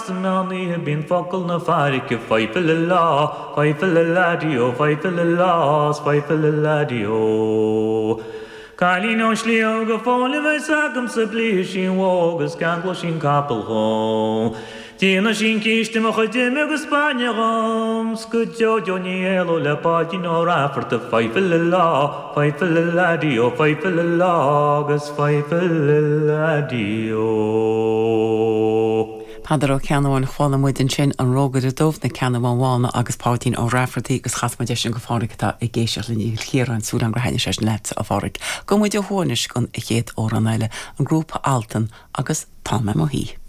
Money have been focal na farik Faifel la ladio Faifel la ladio Kalino slio go fole we sagam sublishin wogas gangoshin kapel ho Tina shin kiste mo khademe go Spania rom skutjo jonielo la patino rafert Faifel la ladio Faifel la gas Faifel ladio Padar ó ceanháin chlána muidin sin an rógad a dómh na ceanna bhána agus páitín ó rafartaí agus chasma de sin go fárigatá i ggéisiir lení chéar an súdan go haine sé net a fáric. Go muid a thuanis gon i chéad ó an eile an grúpa altan agus tá me mo hí.